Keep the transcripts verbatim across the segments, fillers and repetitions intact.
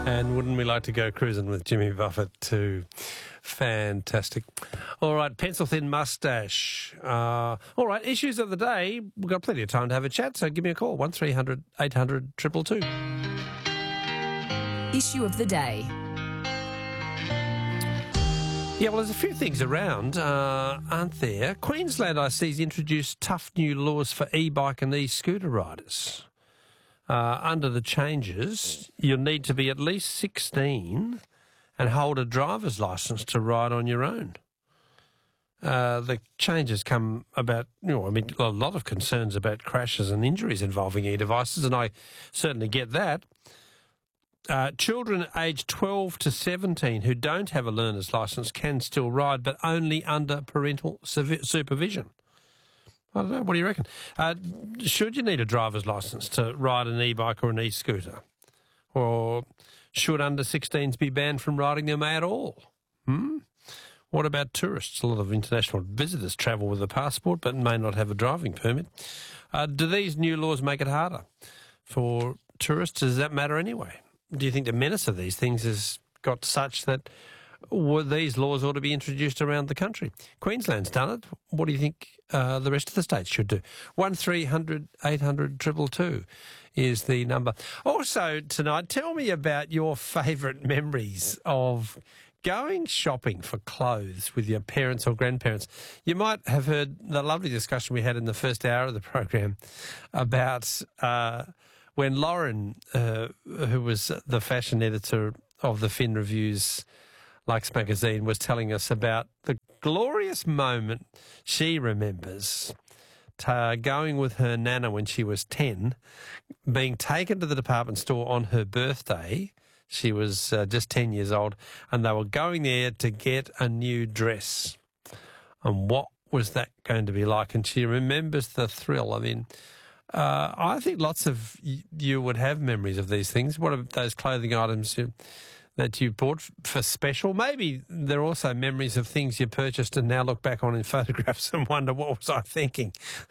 And wouldn't we like to go cruising with Jimmy Buffett too? Fantastic. All right, pencil-thin moustache. Uh, all right, issues of the day. We've got plenty of time to have a chat, so give me a call, one three hundred eight hundred two two two. Issue of the day. Yeah, well, there's a few things around, uh, aren't there? Queensland, I see, has introduced tough new laws for e-bike and e-scooter riders. Uh, under the changes, you'll need to be at least sixteen and hold a driver's licence to ride on your own. Uh, the changes come about, you know, I mean, a lot of concerns about crashes and injuries involving e-devices, and I certainly get that. Uh, children aged twelve to seventeen who don't have a learner's licence can still ride, but only under parental supervision. I don't know. What do you reckon? Uh, should you need a driver's licence to ride an e-bike or an e-scooter? Or should under sixteens be banned from riding them at all? Hmm? What about tourists? A lot of international visitors travel with a passport but may not have a driving permit. Uh, do these new laws make it harder for tourists? Does that matter anyway? Do you think the menace of these things has got such that well, these laws ought to be introduced around the country? Queensland's done it. What do you think uh, the rest of the states should do? one three hundred eight hundred two two two is the number. Also tonight, tell me about your favourite memories of going shopping for clothes with your parents or grandparents. You might have heard the lovely discussion we had in the first hour of the program about uh, when Lauren, uh, who was the fashion editor of the Fin Reviews Lux magazine, was telling us about the glorious moment she remembers to going with her nana when she was ten, being taken to the department store on her birthday. She was uh, just ten years old, and they were going there to get a new dress. And what was that going to be like? And she remembers the thrill. I mean, uh, I think lots of y- you would have memories of these things. What are those clothing items you, that you bought for special? Maybe there are also memories of things you purchased and now look back on in photographs and wonder, what was I thinking?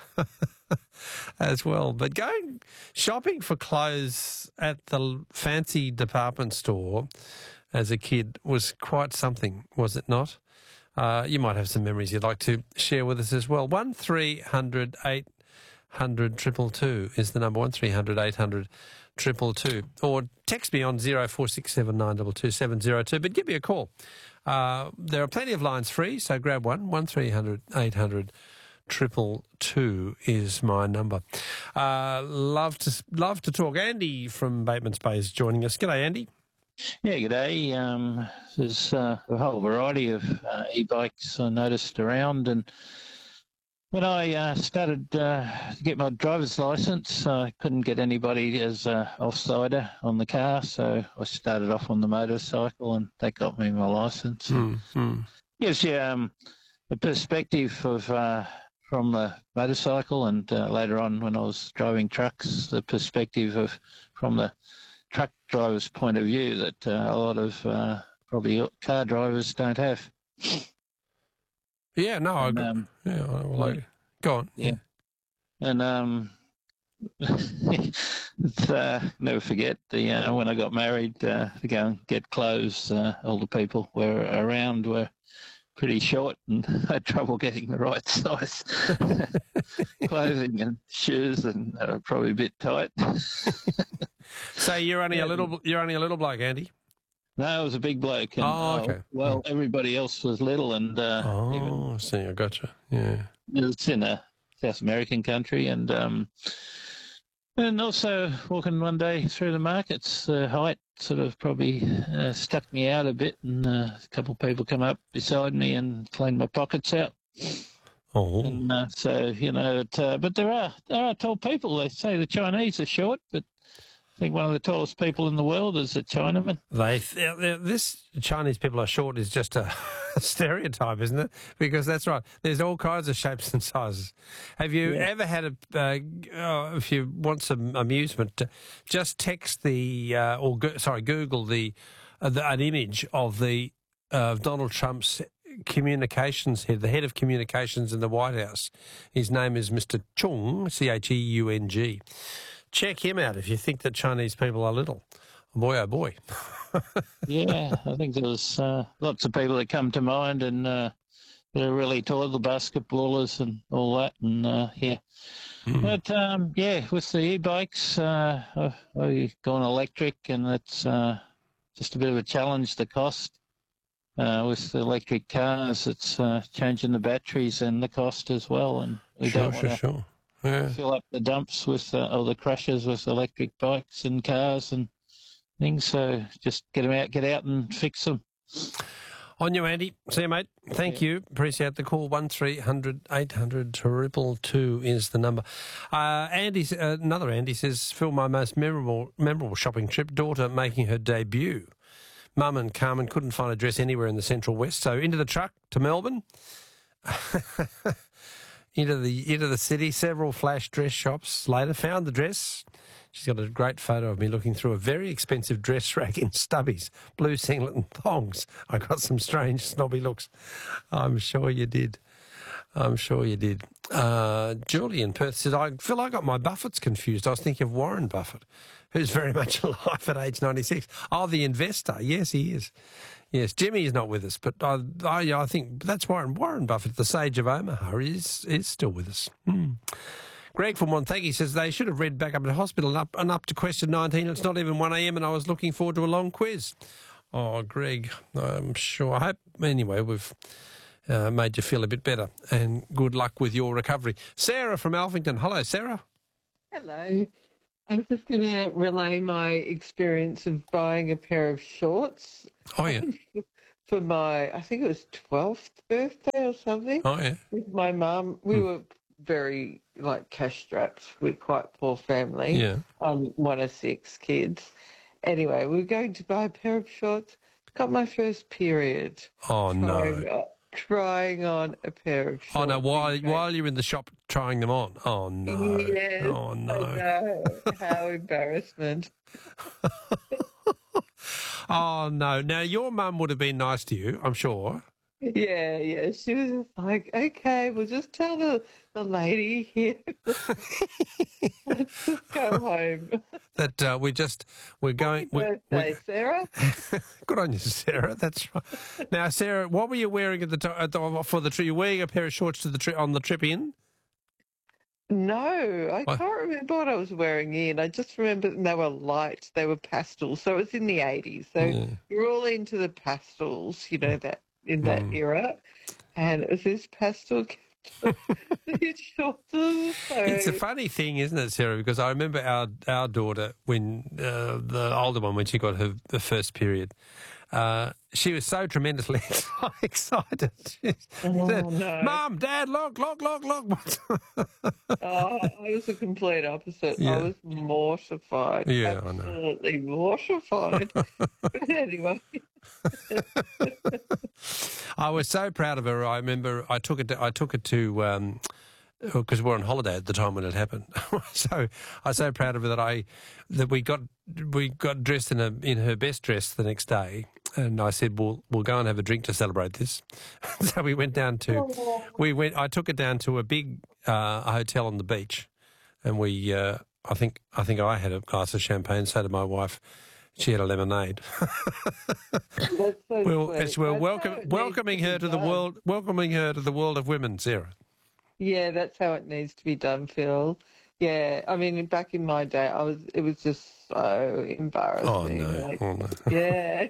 As well. But going shopping for clothes at the fancy department store as a kid was quite something, was it not? Uh, you might have some memories you'd like to share with us as well. one three hundred eight hundred two two two is the number, one three hundred eight hundred two two two. Or text me on zero four six seven nine two two seven zero two, but give me a call. Uh, there are plenty of lines free, so grab one, one three hundred eight hundred Triple two is my number. Uh, love to love to talk. Andy from Bateman's Bay is joining us. G'day, Andy. Yeah, g'day. Um, there's uh, a whole variety of uh, e-bikes I noticed around, and when I uh, started uh, to get my driver's licence, I couldn't get anybody as an offsider on the car, so I started off on the motorcycle, and they got me my licence. Mm-hmm. Gives you um, a perspective of uh, from the motorcycle, and uh, later on when I was driving trucks, the perspective of from the truck driver's point of view that uh, a lot of uh, probably car drivers don't have. Yeah, no, I and, agree. um, Yeah, well, like, go on. Yeah, and um, it's, uh, never forget the uh, when I got married uh, to go and get clothes. Uh, all the people were around were pretty short, and I had trouble getting the right size clothing and shoes, and they were probably a bit tight. So you're only Yeah. a little, you're only a little bloke, Andy. No, I was a big bloke. And, Oh, okay. Uh, well, everybody else was little, and uh, even, Oh, I see, I gotcha. Yeah. it's in a South American country, and um, and also walking one day through the markets, the height sort of probably uh, stuck me out a bit, and uh, a couple of people come up beside me and cleaned my pockets out. Oh. And uh, so, you know, it, uh, but there are there are tall people. They say the Chinese are short, but I think one of the tallest people in the world is a Chinaman. They, they're- this Chinese people are short is just a stereotype, isn't it? Because that's right. There's all kinds of shapes and sizes. Have you Yeah. ever had a, uh, oh, if you want some amusement, uh, just text the, uh, or go, sorry, Google the, uh, the an image of the uh, Donald Trump's communications head, the head of communications in the White House. His name is Mister Chung, C H E U N G. Check him out if you think that Chinese people are little. Boy, oh boy. Yeah, I think there's uh, lots of people that come to mind and uh, that are really tall, the basketballers and all that. And uh, yeah, Mm. but um, yeah, with the e-bikes, uh, I- I've gone electric, and it's uh, just a bit of a challenge, the cost. Uh, with the electric cars, it's uh, changing the batteries and the cost as well. And we Sure, don't sure, want sure. to Yeah. fill up the dumps with, uh, or the crushers with electric bikes and cars and things. So just get them out, get out and fix them. On you, Andy. See you, mate. Thank Yeah. you. Appreciate the call. One three hundred eight hundred triple two is the number. Uh, Andy, uh, another Andy says, Phil, my most memorable memorable shopping trip, daughter making her debut. Mum and Carmen couldn't find a dress anywhere in the Central West, so into the truck to Melbourne, into the into the city. Several flash dress shops later, found the dress. She's got a great photo of me looking through a very expensive dress rack in stubbies, blue singlet and thongs. I got some strange snobby looks. I'm sure you did. I'm sure you did. Uh, Julie in Perth said, I feel I got my Buffetts confused. I was thinking of Warren Buffett, who's very much alive at age ninety-six. Oh, the investor. Yes, he is. Yes, Jimmy is not with us, but I, I, I think that's Warren. Warren Buffett, the sage of Omaha, is, is still with us. Hmm. Greg from Wonthaggi says they should have read back up at hospital and up, and up to question nineteen. It's not even one a m and I was looking forward to a long quiz. Oh, Greg, I'm sure. I hope, anyway, we've uh, made you feel a bit better, and good luck with your recovery. Sarah from Alphington. Hello, Sarah. Hello. I'm just going to relay my experience of buying a pair of shorts Oh, yeah. for my, I think it was twelfth birthday or something, Oh, yeah. with my mum. We Hmm. were very, like, cash strapped. We're quite poor family. Yeah. I'm one of six kids. Anyway, we were going to buy a pair of shorts. Got my first period. Oh, no. Trying, uh, trying on a pair of shorts. Oh, no, while, Okay. while you're in the shop trying them on. Oh, no. Yes, Oh, I no. know. How embarrassment. Oh, no. Now, your mum would have been nice to you, I'm sure. Yeah, yeah. She was just like, okay, we'll just tell the, the lady here. Let's just go home. That uh, we just, we're going... we- Birthday, Sarah. Good on you, Sarah. That's right. Now, Sarah, what were you wearing at the, to- at the for the trip? You were wearing a pair of shorts to the tri- on the trip in? No, I What? can't remember what I was wearing in. I just remember they were light. They were pastels. So it was in the eighties. So Yeah. you're all into the pastels, you know, that in that Mm. era. And it was this pastel these shorts. So It's a funny thing, isn't it, Sarah? Because I remember our our daughter when uh, the older one when she got her the first period. Uh, she was so tremendously excited. She Oh, said, no. Mum, Dad, look, look, look, look. Oh, I was the complete opposite. Yeah. I was mortified. Yeah, I know. Absolutely mortified. But anyway, I was so proud of her. I remember I took it. To, I took it to um, because we were on holiday at the time when it happened. So I was so proud of her that I that we got we got dressed in a in her best dress the next day, and I said, "We'll we'll go and have a drink to celebrate this." So we went down to we went. I took it down to a big uh, hotel on the beach, and we. Uh, I think I think I had a glass of champagne. So did my wife. She had a lemonade. that's so Well, sweet. as we're That's welcome, how it needs welcoming to her be to the done. world, welcoming her to the world of women, Sarah. Yeah, that's how it needs to be done, Phil. Yeah, I mean, back in my day, I was. It was just so embarrassing. Oh no, like, oh, no. yeah.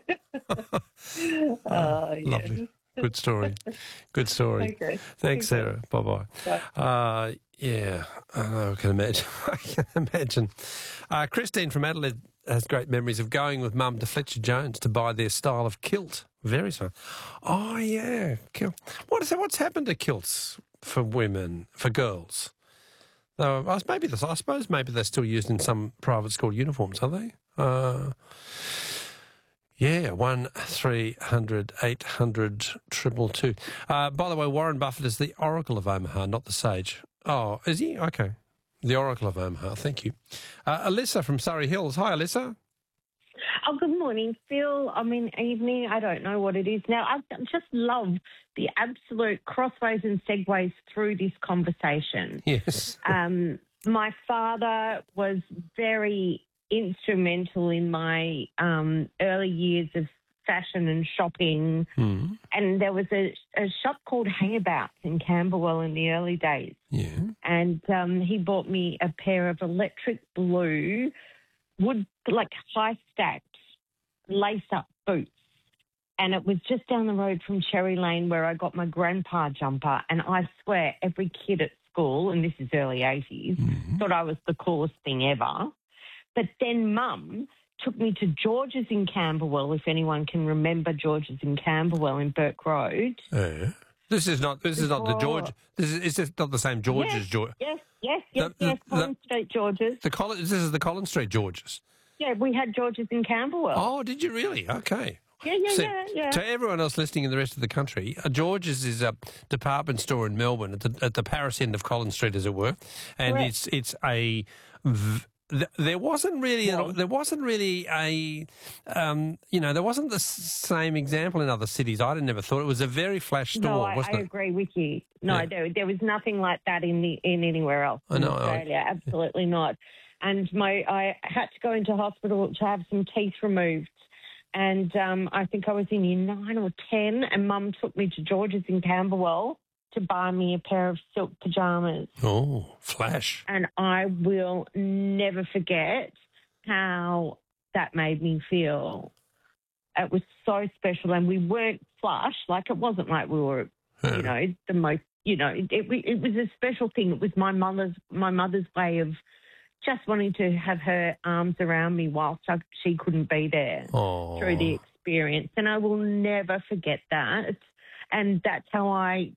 uh, yeah. Lovely, good story, good story. Okay. Thanks, Okay. Sarah. Bye bye. Bye. Uh, yeah, I know. I can imagine. I can imagine. Uh, Christine from Adelaide has great memories of going with Mum to Fletcher Jones to buy their style of kilt. Very fun. Oh yeah, kilt. What is that? What's happened to kilts for women, for girls? Uh, I s- maybe this. I suppose maybe they're still used in some private school uniforms, are they? Uh, yeah, one three hundred eight hundred triple two. Uh, by the way, Warren Buffett is the Oracle of Omaha, not the Sage. Oh, is he? Okay, the Oracle of Omaha. Thank you, uh, Alyssa from Surrey Hills. Hi, Alyssa. Oh, good morning, Phil. I mean, evening. I don't know what it is now. I just love the absolute crossways and segues through this conversation. Yes. Um, my father was very instrumental in my um, early years of fashion and shopping. Mm. And there was a, a shop called Hangabouts in Camberwell in the early days. Yeah. And um, he bought me a pair of electric blue wood, like high-stacked lace-up boots. And it was just down the road from Cherry Lane where I got my grandpa jumper. And I swear every kid at school, and this is early eighties, Mm-hmm. thought I was the coolest thing ever. But then Mum took me to George's in Camberwell, if anyone can remember George's in Camberwell in Burke Road. Yeah. This is not. This is not the Before- George. This is. Is this not the same George's Yes, George? yes, yes, yes, The- yes, the- Collins Street George's. The Collin, This is the Collins Street George's. Yeah, we had George's in Camberwell. Oh, did you really? Okay. yeah, yeah, See, yeah, yeah. To everyone else listening in the rest of the country, uh, George's is a department store in Melbourne at the, at the Paris end of Collins Street, as it were, and Correct. it's it's a. V- th- there wasn't really a, Yeah. there wasn't really a um, you know there wasn't the s- same example in other cities. I never thought it was a very flash store, No, I, wasn't I it? agree with you. No, Yeah. there, there was nothing like that in the in anywhere else I in know, I- Australia. Absolutely not. And my I had to go into hospital to have some teeth removed. And um, I think I was in year nine or ten, and Mum took me to George's in Camberwell to buy me a pair of silk pyjamas. Oh, flash! And I will never forget how that made me feel. It was so special, and we weren't flush. Like, it wasn't like we were, you know, the most, you know, it, it, it was a special thing. It was my mother's, my mother's way of just wanting to have her arms around me whilst I, she couldn't be there Oh, through the experience. And I will never forget that. And that's how I